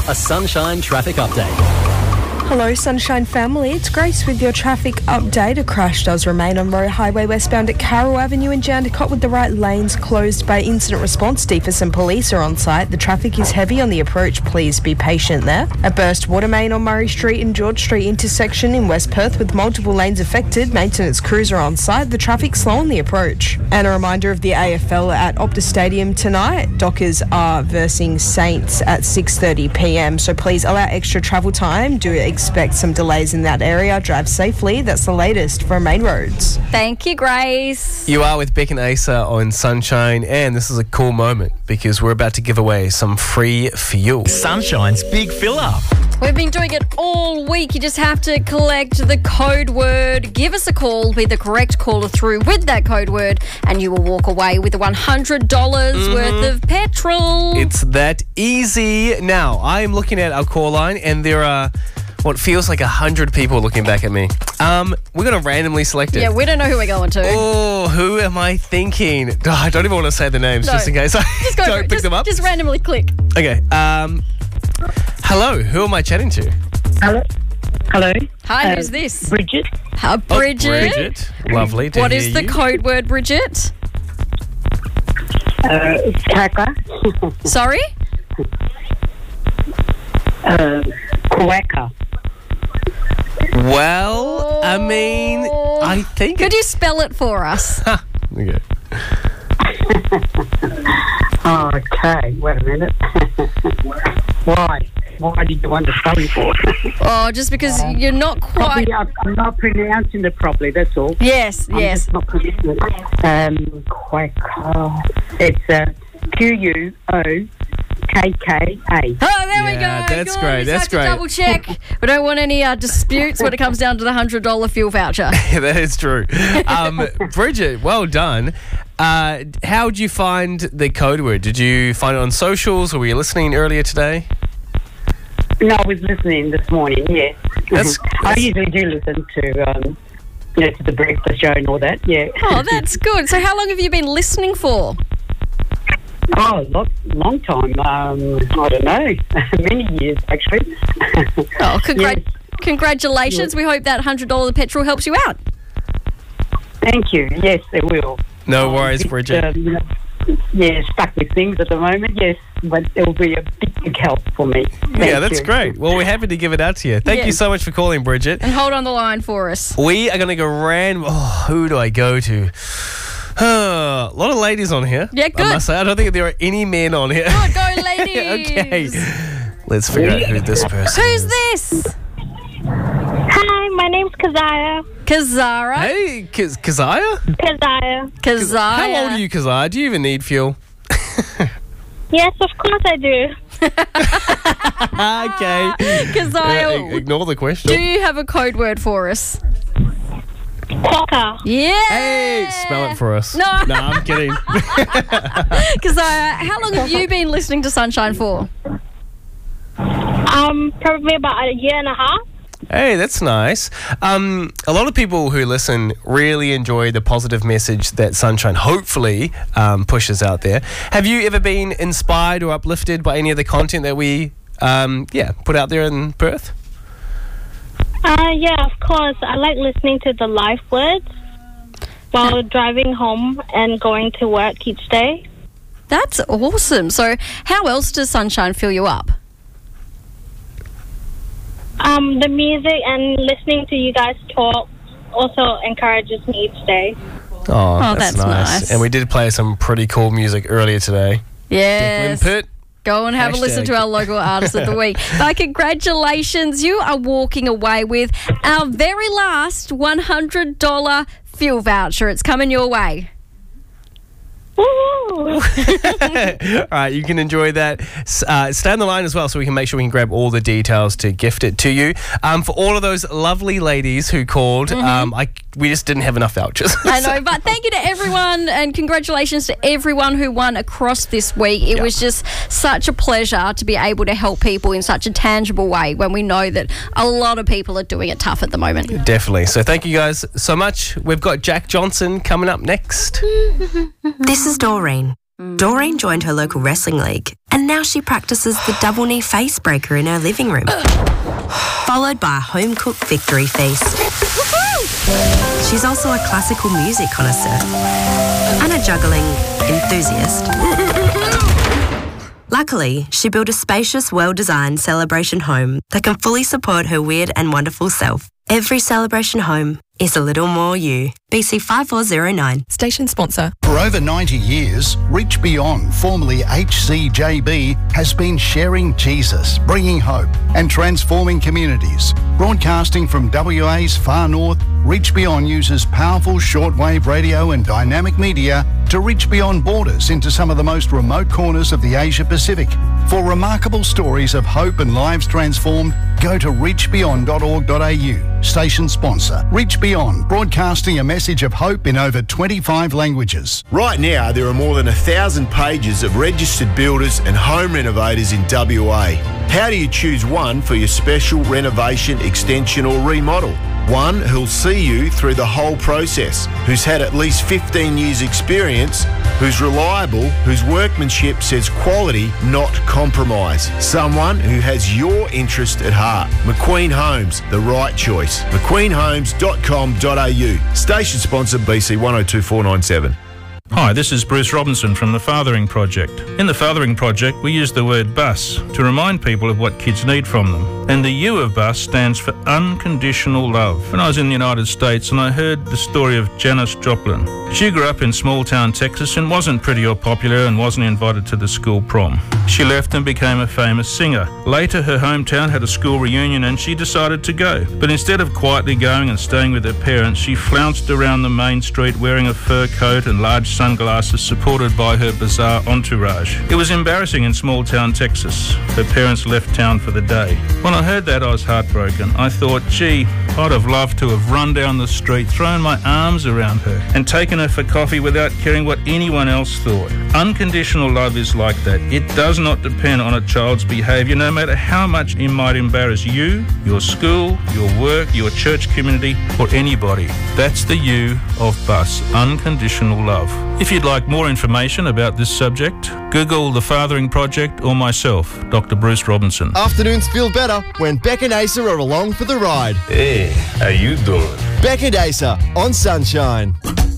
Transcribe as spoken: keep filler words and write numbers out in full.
A Sunshine traffic update. Hello Sunshine family, it's Grace with your traffic update. A crash does remain on Roe Highway westbound at Carroll Avenue in Jandakot with the right lanes closed by incident response. D F S and police are on site. The traffic is heavy on the approach, please be patient there. A burst water main on Murray Street and George Street intersection in West Perth with multiple lanes affected. Maintenance crews are on site. The traffic slow on the approach. And a reminder of the A F L at Optus Stadium tonight. Dockers are versing Saints at six thirty p m, so please allow extra travel time. Do expect some delays in that area. Drive safely. That's the latest from Main Roads. Thank you, Grace. You are with Beck and Asa on Sunshine, and this is a cool moment because we're about to give away some free fuel. Sunshine's Big Fill Up. We've been doing it all week. You just have to collect the code word. Give us a call, be the correct caller through with that code word, and you will walk away with one hundred dollars mm-hmm. worth of petrol. It's that easy. Now, I'm looking at our call line, and there are what feels like a hundred people looking back at me. Um, we're going to randomly select it. Yeah, we don't know who we're going to. Oh, who am I thinking? Oh, I don't even want to say the names no. just in case I just go don't pick just, them up. Just randomly click. Okay. Um, hello, who am I chatting to? Hello. Hello. Hi, uh, who's this? Bridget. Hi, Bridget. Oh, Bridget. Lovely to What hear is the you. code word, Bridget? Uh, Kaka. Sorry? Uh, Quacker. Well, I mean, I think... Could you spell it for us? Okay. Oh, okay, wait a minute. Why? Why did you want to spell it for? Oh, just because um, you're not quite... Probably, I'm not pronouncing it properly, that's all. Yes, I'm yes. Just not pronouncing it. Um, Quacker. It's uh, Q U O K K A. Oh, there yeah, we go. That's Good. great. We That's have to great. double check. We don't want any uh, disputes when it comes down to the one hundred dollars fuel voucher. Yeah, that is true. Um, Bridget, well done. Uh, how did you find the code word? Did you find it on socials, or were you listening earlier today? No, I was listening this morning, yes. That's, I that's, usually do listen to, um, you know, to the breakfast show and all that, yeah. Oh, that's good. So how long have you been listening for? Oh, long, long time. Um, I don't know. Many years, actually. Oh, congra- yes. congratulations. We hope that one hundred dollars petrol helps you out. Thank you. Yes, it will. no um, worries, Bridget. Um, you know, yeah, stuck with things at the moment, yes, but it will be a big, big help for me. Thank yeah, that's you. great. Well, we're happy to give it out to you. Thank Yeah. you so much for calling, Bridget. And hold on the line for us. We are going to go random. Oh, who do I go to? Uh, a lot of ladies on here. Yeah, good. I must say, I don't think there are any men on here. Good, go ladies. Okay. Let's figure out who this person Who's is. this? Hi, my name's Kazaya. Kazara. Hey, Kaz- Kazaya? Kazaya. Kazaya. How old are you, Kazaya? Do you even need fuel? Yes, of course I do. Okay. Kazaya, Uh, ignore the question. do you have a code word for us? Quacker. Yeah. Hey, spell it for us. No. No, I'm kidding. Kazaya, how long have you been listening to Sunshine for? Um, probably about a year and a half. Hey, that's nice. Um, a lot of people who listen really enjoy the positive message that Sunshine hopefully um, pushes out there. Have you ever been inspired or uplifted by any of the content that we um, yeah, put out there in Perth? Uh, yeah, of course. I like listening to the life words while driving home and going to work each day. That's awesome. So how else does Sunshine fill you up? Um, the music and listening to you guys talk also encourages me each day. Oh, Oh, that's, that's nice. nice. And we did play some pretty cool music earlier today. Yes. Declan Pitt. Go and have a listen Hashtag. to our local artist of the week. But congratulations, you are walking away with our very last one hundred dollars fuel voucher. It's coming your way. Woo! All right, you can enjoy that. S- Uh, stay on the line as well so we can make sure we can grab all the details to gift it to you. Um, for all of those lovely ladies who called, Mm-hmm. um, I, we just didn't have enough vouchers. I know, but thank you to everyone and congratulations to everyone who won across this week. It Yeah. was just such a pleasure to be able to help people in such a tangible way when we know that a lot of people are doing it tough at the moment. Definitely. So thank you guys so much. We've got Jack Johnson coming up next. This is Doreen. Doreen joined her local wrestling league, and now she practices the double knee face breaker in her living room, followed by a home-cooked victory feast. She's also a classical music connoisseur and a juggling enthusiast. Luckily, she built a spacious, well-designed celebration home that can fully support her weird and wonderful self. Every celebration home is a little more you. B C five four zero nine. Station sponsor. For over ninety years, Reach Beyond, formerly H C J B, has been sharing Jesus, bringing hope and transforming communities. Broadcasting from W A's far north, Reach Beyond uses powerful shortwave radio and dynamic media to reach beyond borders into some of the most remote corners of the Asia Pacific. For remarkable stories of hope and lives transformed, go to reach beyond dot org dot a u. Station sponsor. Reach Beyond, broadcasting a message of hope in over twenty-five languages. Right now, there are more than a thousand pages of registered builders and home renovators in W A. How do you choose one for your special renovation, extension or remodel? One who'll see you through the whole process, who's had at least fifteen years experience, who's reliable, whose workmanship says quality, not compromise. Someone who has your interest at heart. McQueen Homes, the right choice. mcqueen homes dot com dot a u. Station sponsor B C one oh two four nine seven. Hi, this is Bruce Robinson from the Fathering Project. In the Fathering Project, we use the word bus to remind people of what kids need from them. And the U of bus stands for unconditional love. When I was in the United States and I heard the story of Janis Joplin. She grew up in small town Texas and wasn't pretty or popular and wasn't invited to the school prom. She left and became a famous singer. Later, her hometown had a school reunion and she decided to go. But instead of quietly going and staying with her parents, she flounced around the main street wearing a fur coat and large sunglasses supported by her bizarre entourage. It was embarrassing in small town Texas. Her parents left town for the day. When I heard that, I was heartbroken. I thought, gee, I'd have loved to have run down the street, thrown my arms around her and taken her for coffee without caring what anyone else thought. Unconditional love is like that. It does not depend on a child's behaviour, no matter how much it might embarrass you, your school, your work, your church community, or anybody. That's the U of bus, unconditional love. If you'd like more information about this subject, Google the Fathering Project or myself, Doctor Bruce Robinson. Afternoons feel better when Beck and Asa are along for the ride. Hey, how you doing? Beck and Asa on Sunshine.